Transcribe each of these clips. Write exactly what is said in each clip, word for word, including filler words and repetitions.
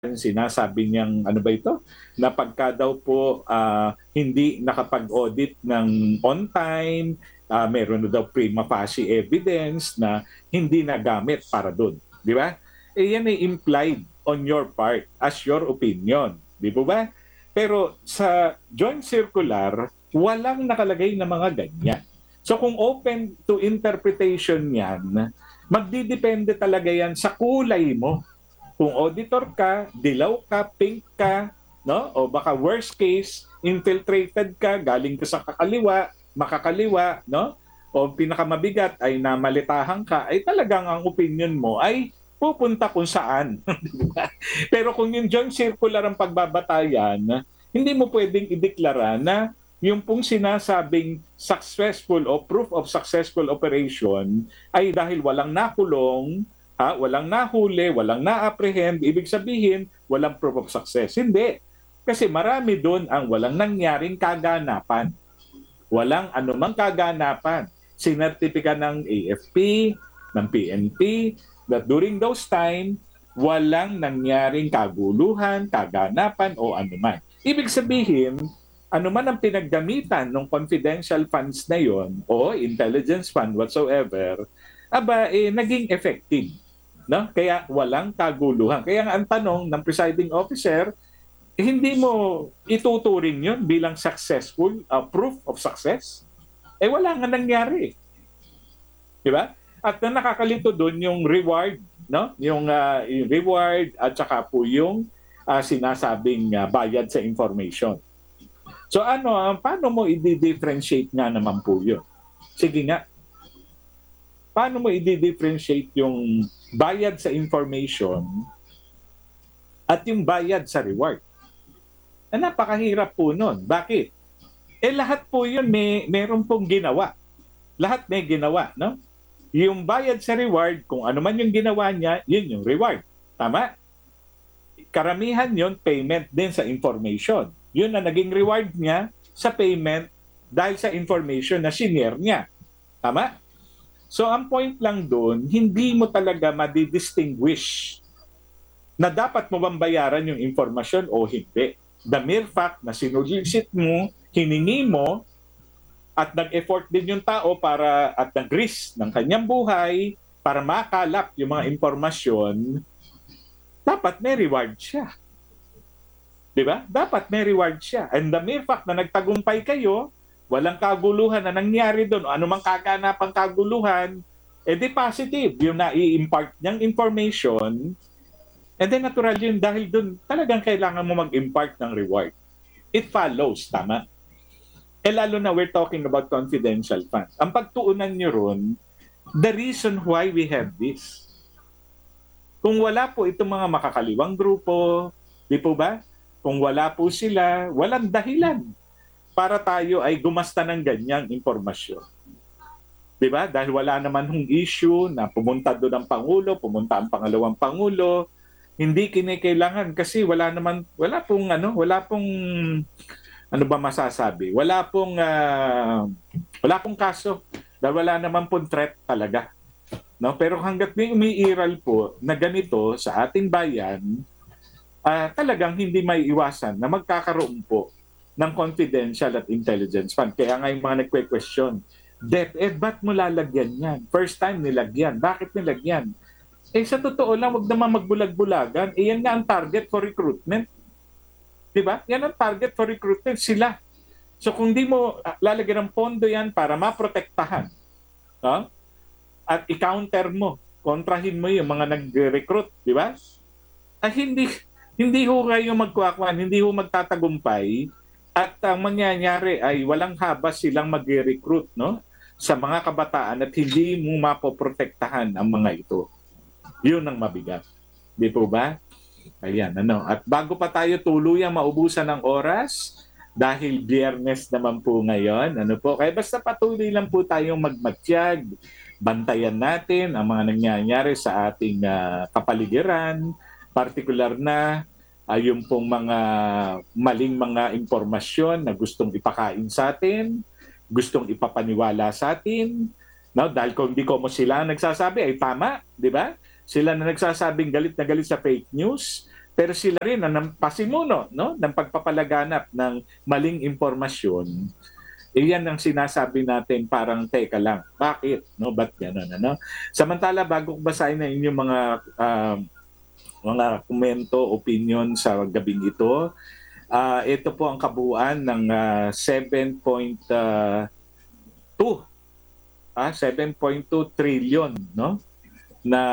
sinasabi niyang ano ba ito, na pagka daw po ah, hindi nakapag-audit ng on time, ah, meron na daw prima facie evidence na hindi nagamit para doon. Di ba? Eh yan ay implied on your part as your opinion. Di po ba? Pero sa joint circular, walang nakalagay na mga ganyan. So kung open to interpretation yan, magdidepende talaga yan sa kulay mo. Kung auditor ka, dilaw ka, pink ka, no? O baka worst case, infiltrated ka, galing ka sa kakaliwa, makakaliwa, no? O pinakamabigat ay namalitahan ka, ay talagang ang opinion mo ay pupunta kung saan. Diba? Pero kung yung joint circular ang pagbabatayan, hindi mo pwedeng ideklara na yung pong sinasabing successful o proof of successful operation ay dahil walang nakulong, ha, walang nahuli, walang na-apprehend, ibig sabihin, walang proof of success. Hindi. Kasi marami doon ang walang nangyaring kaganapan. Walang anumang kaganapan. Sinertipika ng A F P, ng P N P, that during those time, walang nangyaring kaguluhan, kaganapan, o anuman. Ibig sabihin, anuman ang pinaggamitan ng confidential funds na yon o intelligence fund whatsoever, aba, eh, naging effective. No? Kaya walang kaguluhan. Kaya ang tanong ng presiding officer, eh, hindi mo ituturing yun bilang successful, uh, proof of success? Eh wala nga nangyari. Di ba? At na nakakalito doon yung reward, no? Yung, uh, yung reward at saka po yung uh, sinasabing uh, bayad sa information. So ano, uh, paano mo i-differentiate nga naman po yun? Sige nga. Paano mo i-differentiate yung bayad sa information at yung bayad sa reward? Na napakahirap po nun. Bakit? Eh lahat po yun may meron pong ginawa. Lahat may ginawa, no? Yung bayad sa reward, kung ano man yung ginawa niya, yun yung reward. Tama? Karamihan yun, payment din sa information. Yun na naging reward niya sa payment dahil sa information na sinare niya. Tama? So ang point lang doon, hindi mo talaga madi-distinguish na dapat mo bang bayaran yung informasyon o hindi. The mere fact na sinulisit mo, hiningi mo, at nag-effort din yung tao para at nag-risk ng kanyang buhay para makalap yung mga impormasyon, dapat may reward siya. Di ba? Dapat may reward siya. And the mere fact na nagtagumpay kayo, walang kaguluhan na nangyari doon, o anumang kaganapang kaguluhan, eh di positive yung nai-impart niyang information, and then natural yun dahil doon talagang kailangan mo mag-impart ng reward. It follows, tama? Eh lalo na we're talking about confidential funds. Ang pagtuunan nyo ron, the reason why we have this. Kung wala po itong mga makakaliwang grupo, di po ba? Kung wala po sila, walang dahilan para tayo ay gumasta ng ganyang impormasyon. Di ba? Dahil wala naman hong issue na pumunta doon ang Pangulo, pumunta ang pangalawang Pangulo, hindi kinikailangan kasi wala naman, wala pong ano, wala pong ano ba masasabi? Wala pong uh, wala pong kaso dahil wala naman pong threat talaga. No? Pero hangga't may umiiral po na ganito sa ating bayan, uh, talagang hindi may iwasan na magkakaroon po ng confidential at intelligence fund. Kaya nga yung mga nagque-question, DepEd, ba't mo lalagyan yan? First time nilagyan. Bakit nilagyan? Eh sa totoo lang, wag naman magbulag-bulagan. Eh yan nga ang target for recruitment. Diba? Yan ang target for recruitment, sila. So kung di mo uh, lalagyan ng pondo yan para maprotektahan, no? At i-counter mo, kontrahin mo yung mga nag-recruit, di ba? Ay hindi, hindi ho kayo magkuakwan, hindi ho magtatagumpay, at ang mangyayari ay walang habas silang mag-recruit, no? Sa mga kabataan at hindi mo mapoprotektahan ang mga ito. Yun ang mabigat. Di po ba? Ayan, ano. At bago pa tayo tuluyang maubusan ng oras, dahil Biyernes naman po ngayon, ano po, kaya basta patuloy lang po tayong magmatiyag, bantayan natin ang mga nangyayari sa ating uh, kapaligiran, partikular na uh, yung pong mga maling mga impormasyon na gustong ipakain sa atin, gustong ipapaniwala sa atin, no? Dahil kung di ko mo sila nagsasabi ay tama, di ba? Sila na nagsasabing galit na galit sa fake news, pero sila rin ang pasimuno, no, ng pagpapalaganap ng maling impormasyon. Eh, yan ang sinasabi natin, parang teka lang, bakit? No, ba't gano'n? Ano? Samantala, bago ko basahin na inyong mga uh, mga komento, opinion sa gabing ito, uh, ito po ang kabuuan ng uh, seven point two ah, seven point two trillion, no, na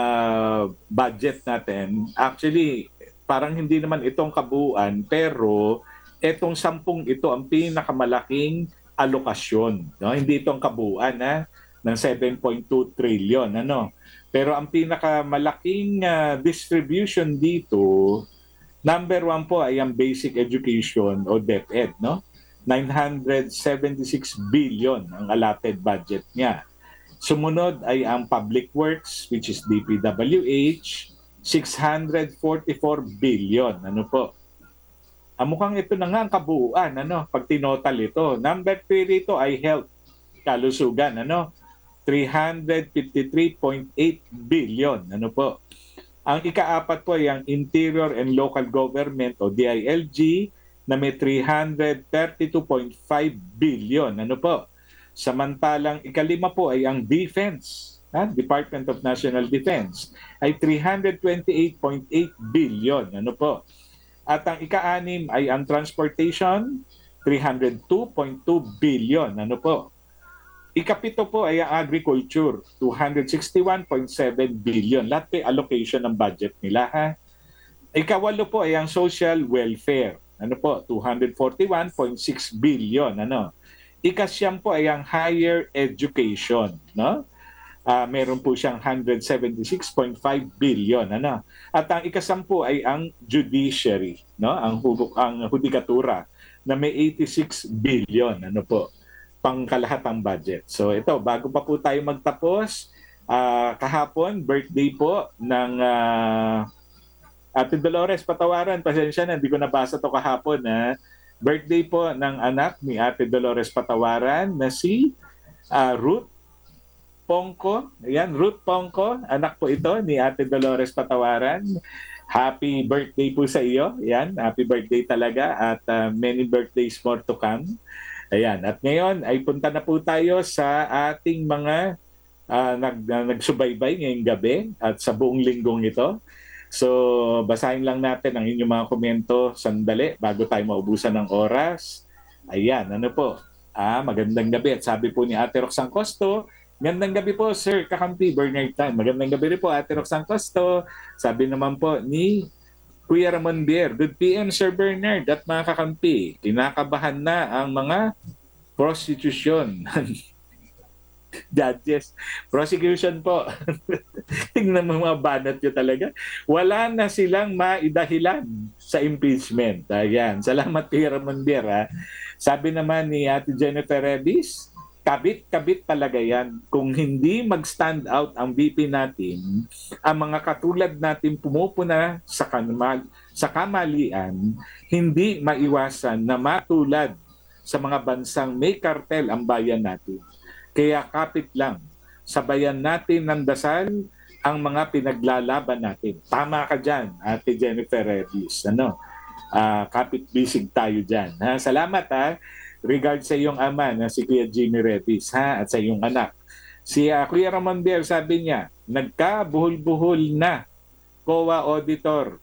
budget natin. Actually, parang hindi naman itong kabuuan, pero itong sampung ito ang pinakamalaking alokasyon, no? Hindi itong kabuuan ha, ng seven point two trillion, ano. Pero ang pinakamalaking uh, distribution dito, number one po ay ang basic education o DepEd, no? nine hundred seventy-six billion ang allotted budget niya. Sumunod ay ang Public Works, which is D P W H, six hundred forty-four billion. Ano po? Ang mukhang ito na nga ang kabuuan, ano, pag tinotal ito. Number three rito ay health, kalusugan, ano, three hundred fifty-three point eight billion. Ano po? Ang ikaapat po ay ang Interior and Local Government o D I L G na may three hundred thirty-two point five billion. Ano po? Samantalang ikalima po ay ang Defense, ha? Department of National Defense, ay three hundred twenty-eight point eight billion. Ano po? At ang ika-anim ay ang Transportation, three hundred two point two billion. Ano po? Ikapito po ay ang Agriculture, two hundred sixty-one point seven billion. Lahat po allocation ng budget nila. Ha? Ikawalo po ay ang Social Welfare. Ano po? two hundred forty-one point six billion. Ano? Ikasyam po ay ang Higher Education, no? Uh, meron po siyang one hundred seventy-six point five billion, ano? At ang ikasampu ay ang Judiciary, no? Ang hubok ang hudikatura na may eighty-six billion, ano po? Pangkalahatang budget. So ito, bago pa po tayo magtapos, uh, kahapon birthday po ng uh, Ate Dolores Patawaran. Pasensya na, hindi ko nabasa to kahapon, ha? Birthday po ng anak ni Ate Dolores Patawaran na si uh, Ruth Pongko. Ayan, Ruth Pongko. Anak po ito ni Ate Dolores Patawaran. Happy birthday po sa iyo. Ayan, happy birthday talaga at uh, many birthdays more to come. Ayan, at ngayon ay punta na po tayo sa ating mga uh, nag, uh, nagsubaybay ngayong gabi at sa buong linggong ito. So, basahin lang natin ang inyong mga komento sandali bago tayo maubusan ng oras. Ayan, ano po? Ah, magandang gabi. At sabi po ni Ate Roxanne Costo, magandang gabi po, Sir Kakampi, Bernard Tan. Magandang gabi rin po, Ate Roxanne Costo. Sabi naman po ni Kuya Ramon Bier, good P M, Sir Bernard at mga kakampi. Kinakabahan na ang mga prostitution. Judges. Prosecution po. Tingnan mo mga banat nyo talaga. Wala na silang maidahilan sa impeachment. Ayan. Salamat kay Ramon Bier. Ha? Sabi naman ni Ate Jennifer Rebis, kabit-kabit talaga yan. Kung hindi mag-stand out ang V P natin, ang mga katulad natin pumupuna sa, kanmag, sa kamalian, hindi maiwasan na matulad sa mga bansang may kartel ang bayan natin. Kaya kapit lang, sabayan natin ng dasal ang mga pinaglalaban natin. Tama ka dyan, Ate Jennifer Redis. Ano? Uh, kapit bisig tayo dyan. Ha? Salamat ha. Regard sa iyong ama na si Kuya Jimmy Redis ha? At sa iyong anak. Si uh, Kuya Ramon Bier sabi niya, nagkabuhol-buhol na C O A auditor.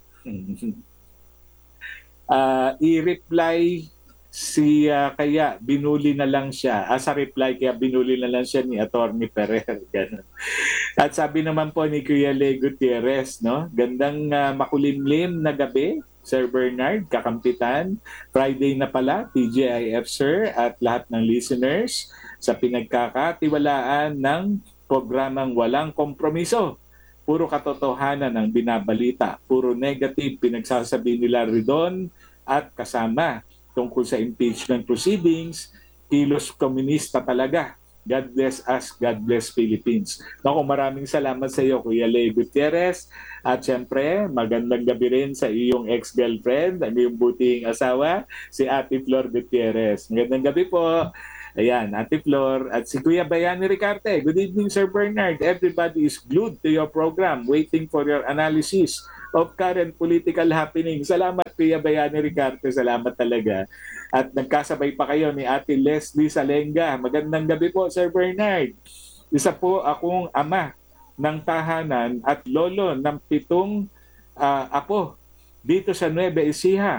uh, i-reply si uh, kaya binuli na lang siya. As a reply, kaya binuli na lang siya ni Attorney Ferrer. Ganun. At sabi naman po ni Kuya Le Gutierrez, no? Gandang uh, makulimlim na gabi, Sir Bernard, kakampitan. Friday na pala, T G I F Sir, at lahat ng listeners sa pinagkakatiwalaan ng programang Walang Kompromiso. Puro katotohanan ang binabalita. Puro negative pinagsasabi nila Ridon at kasama tungkol sa impeachment proceedings, kilos komunista talaga. God bless us, God bless Philippines. Naku, maraming salamat sa iyo, Kuya Le Gutierrez. At syempre, magandang gabi rin sa iyong ex-girlfriend, ang iyong buting asawa, si Ate Flor Gutierrez. Magandang gabi po. Ayan, Ate Flor. At si Kuya Bayani Ricarte. Good evening, Sir Bernard. Everybody is glued to your program, waiting for your analysis of current political happening. Salamat, Kuya Bayani Ricarte. Salamat talaga. At nagkasabay pa kayo ni Ate Leslie Salenga. Magandang gabi po, Sir Bernard. Isa po akong ama ng tahanan at lolo ng pitong uh, apo dito sa Nueva Ecija.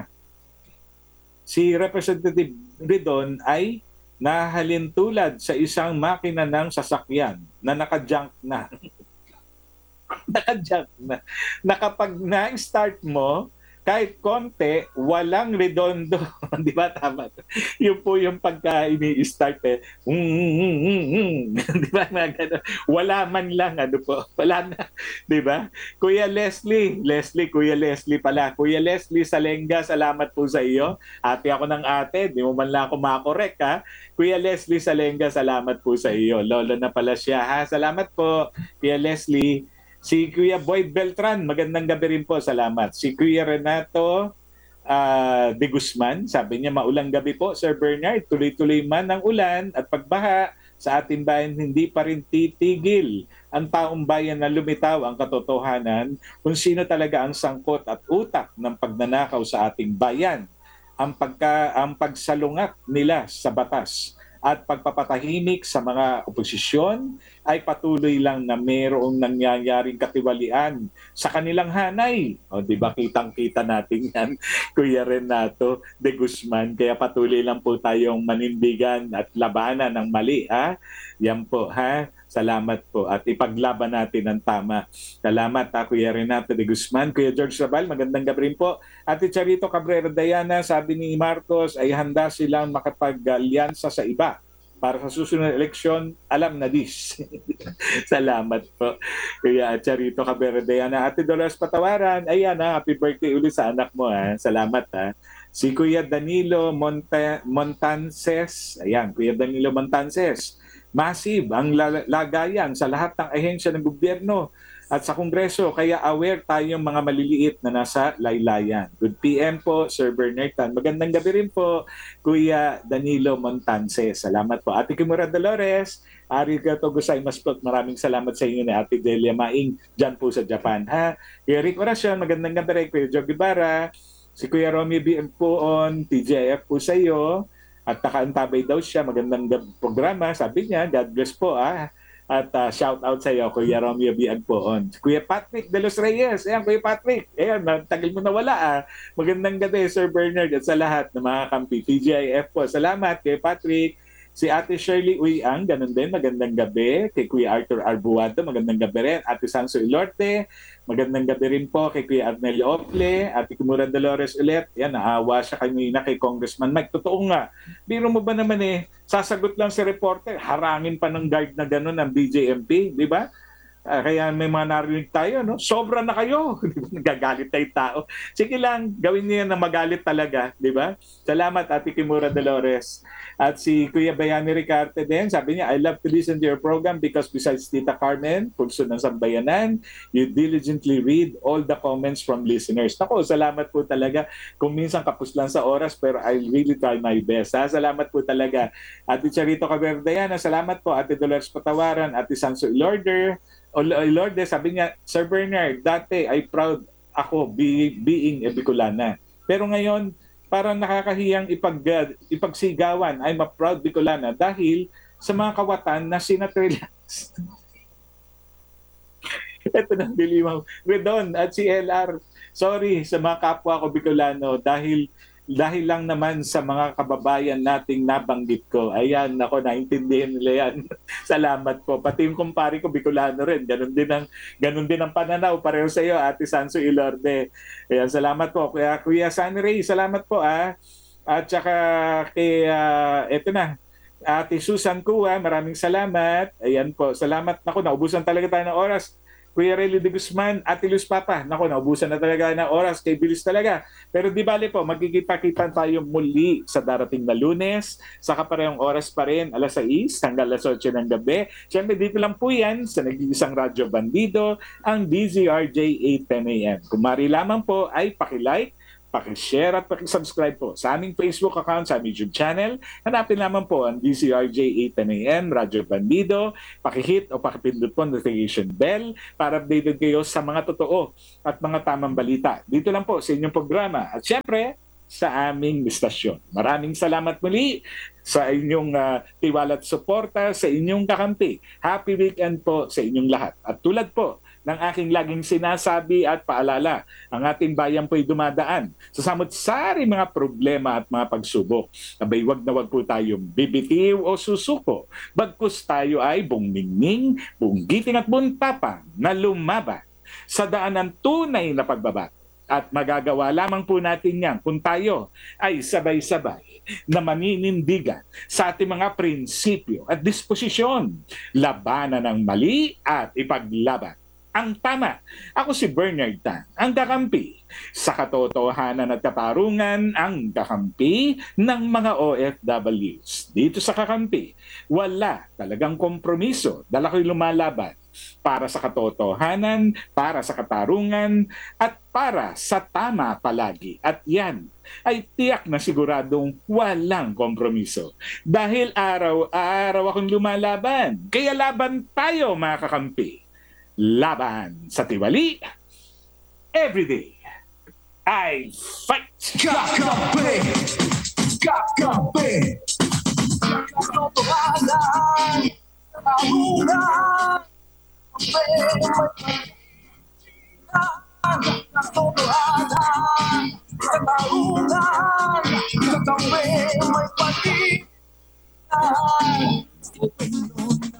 Si Representative Ridon ay nahalin tulad sa isang makina ng sasakyan na naka-junk na. Naka-junk na. Na kapag na-start mo, kahit konti, walang redondo. Di ba? Tama. Yun po yung pagka ini-start eh. Mm, mm, mm, mm. Di ba? Wala man lang. Ano po? Wala na. Di ba? Kuya Leslie. Leslie, Kuya Leslie pala. Kuya Leslie Salenga, salamat po sa iyo. Ate ako ng ate. Di mo man lang ako makorek ha. Kuya Leslie Salenga, salamat po sa iyo. Lolo na pala siya ha. Salamat po, Kuya Leslie. Si Kuya Boyd Beltran, magandang gabi rin po, salamat. Si Kuya Renato uh, de Guzman, sabi niya, maulang gabi po, Sir Bernard. Tuloy-tuloy man ang ulan at pagbaha sa ating bayan, hindi pa rin titigil ang taong bayan na lumitaw ang katotohanan kung sino talaga ang sangkot at utak ng pagnanakaw sa ating bayan. Ang, pagka, ang pagsalungat nila sa batas at pagpapatahimik sa mga oposisyon ay patuloy lang na mayroong nangyayaring katiwalian sa kanilang hanay. O di ba kitang-kita natin yan, Kuya Renato de Guzman. Kaya patuloy lang po tayong manindigan at labanan ng mali. Ha? Yan po, ha? Salamat po. At ipaglaban natin ang tama. Salamat, ha, Kuya Renato de Guzman. Kuya George Rabal, magandang gabi rin po. Ate Charito Cabrera Diana, sabi ni Marcos, ay handa silang makapag-alyansa sa iba. Para sa susunod na eleksyon, alam na dis. Salamat po. Kuya Charito Cabrera Diana. Ate Dolores Patawaran, ayan ha, happy birthday ulit sa anak mo. Ha. Salamat ha. Si Kuya Danilo Monta- Montances, ayan, Kuya Danilo Montances, massive ang lagayan sa lahat ng ahensya ng gobyerno at sa Kongreso, kaya aware tayong mga maliliit na nasa laylayan. Good P M po, Sir Bernard Tan. Magandang gabi rin po, Kuya Danilo Montances. Salamat po. Ate Kimura Dolores, arigato gozaimasu po. Maraming salamat sa inyo ni Ate Delia Maing dyan po sa Japan. Ha? Kuya Rick Oracion, magandang gabi rin. Kuya Joe Guevara, si Kuya Romy B M po on, T J F po sa iyo. At nakaantabay daw siya, magandang programa. Sabi niya, God bless po ah. At uh, shout out sa iyo, Kuya Romeo Biag po on. Kuya Patrick de los Reyes. Ayan, Kuya Patrick. Ayan, tagal mo na wala ah. Magandang gabi, Sir Bernard, at sa lahat ng mga kampi. T G I F po. Salamat, Kuya Patrick. Si Ate Shirley Uyang, ganun din, magandang gabi. Kay Kuya Arthur Arbuado, magandang gabi rin. Ate Sanso Ilorte, magandang gabi rin po kay Kuya Arnel Ople. Ate Kimura Dolores ulit, yan, naawa siya kanina kay Congressman Mike. Totoo nga, biro mo ba naman eh, sasagot lang si reporter, harangin pa ng guard na ganun ng B J M P, di ba? Uh, kaya may mga narinig tayo, no? Sobra na kayo. Nagagalit tayo tao. Sige lang, gawin niyo na magalit talaga, di ba? Salamat, Ate Kimura Dolores. At si Kuya Bayani Ricarte din, sabi niya, I love to listen to your program because besides Tita Carmen, pulso ng sambayanan, you diligently read all the comments from listeners. Nako, salamat po talaga. Kung minsan kapos lang sa oras, pero I really try my best. Ha? Salamat po talaga. Ate Charito Caberdiana, salamat po. Ate Dolores Patawaran, Ate Sanso Ilorder, O Lord, sabi niya, Sir Bernard, dati ay proud ako be, being a Bicolana. Pero ngayon, parang nakakahiyang ipag, ipagsigawan, I'm a proud Bicolana dahil sa mga kawatan na sinatrelax. Ito na, dilimaw. Redon at si L R, sorry sa mga kapwa ko Bicolano dahil dahil lang naman sa mga kababayan nating nabanggit ko. Ayan, ako, naintindihan nila yan. Salamat po. Pati yung kumpare ko, Bicolano rin. Ganon din ang, ganon din ang pananaw. Pareho sa iyo, Ate Sanso Ilorde. Ayan, salamat po. Kuya, Kuya Sunny Ray, salamat po. Ah. At saka, kay, uh, eto na, Ate Susan Kua, maraming salamat. Ayan po, salamat. Naku, naubusan talaga tayo ng oras. Kuya Relly de Guzman, Ate Luz Papa, naku, naubusan na talaga ng oras, kay bilis talaga. Pero di bali po, magkikita-kita tayo muli sa darating na Lunes, sa kaparehong oras pa rin, alas sais hanggang alas otso ng gabi. Siyempre, dito lang po yan sa nag-iisang Radyo Bandido, ang D Z R J eight ten A M. Kung mari lamang po ay pakilike, Pakishare at pakisubscribe po sa aming Facebook account, sa aming YouTube channel. Hanapin lamang po ang D C R J eight ten A M, Radyo Bandido. Pakihit o pakipindot po ang notification bell para updated kayo sa mga totoo at mga tamang balita. Dito lang po sa inyong programa. At syempre, sa aming istasyon. Maraming salamat muli sa inyong uh, tiwala at suporta, sa inyong kakampi. Happy weekend po sa inyong lahat. At tulad po ng aking laging sinasabi at paalala, ang ating bayan po'y dumadaan sa samot-sari mga problema at mga pagsubok. Abay, wag na wag po tayong bibitiw o susuko. Bagkus tayo ay bungmingning, bunggiting at buntapang na lumaban sa daan ng tunay na pagbabago. At magagawa lamang po natin yan kung tayo ay sabay-sabay na maninindigan sa ating mga prinsipyo at disposisyon. Labanan ng mali at ipaglaban ang tama. Ako si Bernard Tan, ang kakampi sa katotohanan at katarungan, ang kakampi ng mga O F Ws. Dito sa kakampi, wala talagang kompromiso. Dala ko'y lumalaban para sa katotohanan, para sa katarungan, at para sa tama palagi. At yan ay tiyak na siguradong walang kompromiso. Dahil araw-araw akong lumalaban. Kaya laban tayo, mga kakampi. Laban sa tiwali, everyday I fight! Kakampi! Kakampi! Katotohanan! Katarungan! Katotohanan! Katarungan! Kakampi may pag-ibig!